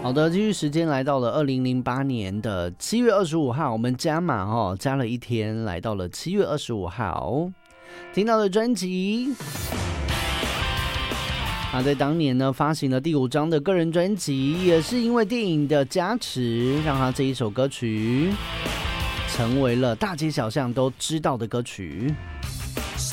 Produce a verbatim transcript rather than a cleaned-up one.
好的，继续时间来到了二零零八年的七月二十五号，我们加码哦，加了一天，来到了七月二十五号，听到的专辑。他在当年呢发行了第五张的个人专辑，也是因为电影的加持，让他这一首歌曲成为了大街小巷都知道的歌曲。